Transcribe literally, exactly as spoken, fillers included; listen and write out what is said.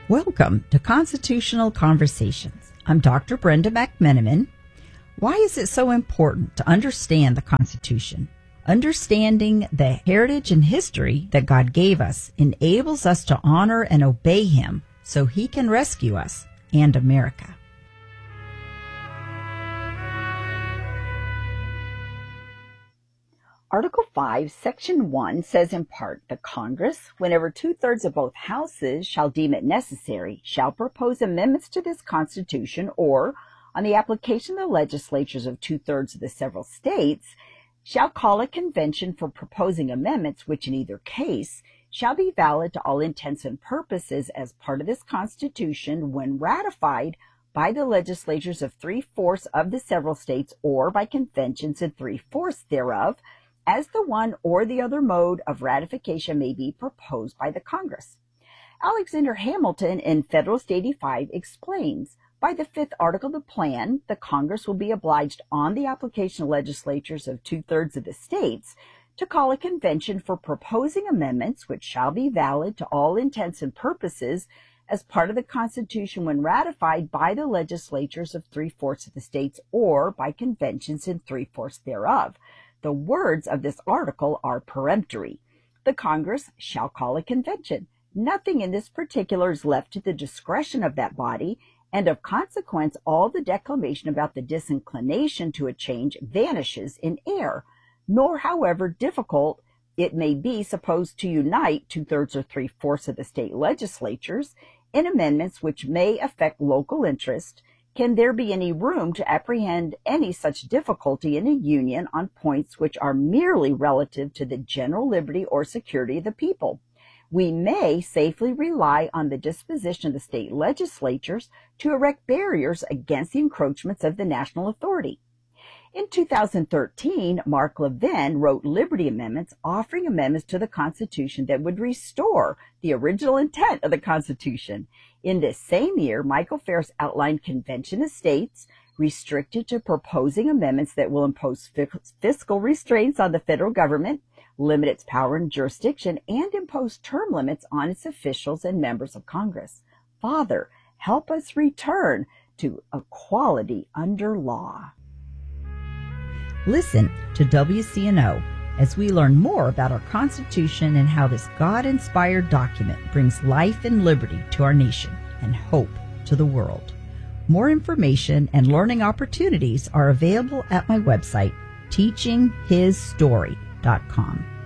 Welcome to Constitutional Conversations. I'm Doctor Brenda McMenamin. Why is it so important to understand the Constitution? Understanding the heritage and history that God gave us enables us to honor and obey Him so He can rescue us and America. Article five, Section one says in part, the Congress, whenever two-thirds of both houses shall deem it necessary, shall propose amendments to this Constitution, or, on the application of the legislatures of two-thirds of the several states, shall call a convention for proposing amendments, which in either case shall be valid to all intents and purposes as part of this Constitution when ratified by the legislatures of three-fourths of the several states, or by conventions in three-fourths thereof, as the one or the other mode of ratification may be proposed by the Congress. Alexander Hamilton in Federalist eighty-five explains, by the fifth article of the plan, the Congress will be obliged on the application of legislatures of two-thirds of the states to call a convention for proposing amendments which shall be valid to all intents and purposes as part of the Constitution when ratified by the legislatures of three-fourths of the states or by conventions in three-fourths thereof. The words of this article are peremptory. The Congress shall call a convention. Nothing in this particular is left to the discretion of that body, and of consequence all the declamation about the disinclination to a change vanishes in air. Nor, however difficult it may be supposed to unite two-thirds or three-fourths of the state legislatures in amendments which may affect local interest, can there be any room to apprehend any such difficulty in a union on points which are merely relative to the general liberty or security of the people. We may safely rely on the disposition of the state legislatures to erect barriers against the encroachments of the national authority. In two thousand thirteen, Mark Levin wrote Liberty Amendments, offering amendments to the Constitution that would restore the original intent of the Constitution. In this same year, Michael Farris outlined Convention of States, restricted to proposing amendments that will impose fiscal restraints on the federal government, limit its power and jurisdiction, and impose term limits on its officials and members of Congress. Father, help us return to equality under law. Listen to W C N O as we learn more about our Constitution and how this God-inspired document brings life and liberty to our nation and hope to the world. More information and learning opportunities are available at my website, teaching his story dot com.